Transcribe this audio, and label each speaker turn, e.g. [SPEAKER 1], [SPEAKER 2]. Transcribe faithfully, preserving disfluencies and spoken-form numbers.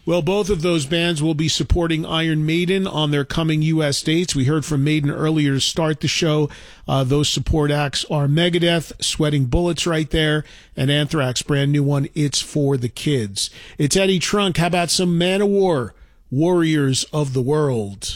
[SPEAKER 1] Well, both of those bands will be supporting Iron Maiden on their coming U S dates. We heard from Maiden earlier to start the show. Uh, those support acts are Megadeth, Sweating Bullets right there, and Anthrax, brand new one, It's for the Kids. It's Eddie Trunk. How about some Manowar, Warriors of the World?